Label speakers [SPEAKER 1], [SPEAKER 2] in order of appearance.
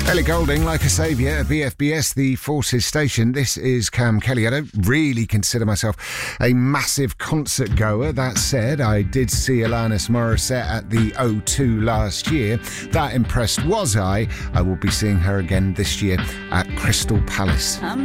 [SPEAKER 1] Ellie Goulding, Like a Saviour at BFBS, the Forces station. This is Cam Kelly. I don't really consider myself a massive concert goer. That said, I did see Alanis Morissette at the O2 last year. That impressed was I. I will be seeing her again this year at Crystal Palace.